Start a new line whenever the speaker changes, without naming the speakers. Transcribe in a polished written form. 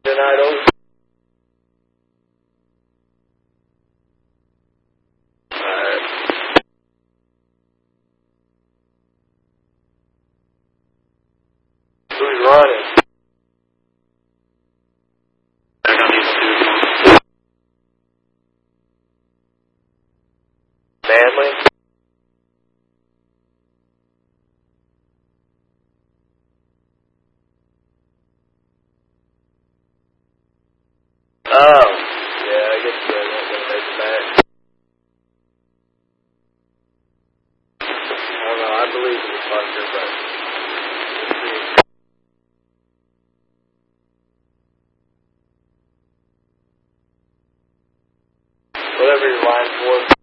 Tonight over. Who's running? Manly? Oh. Yeah, I guess they're not going to make it back. I don't know, I believe in the Parker, but we'll see. Whatever your line for.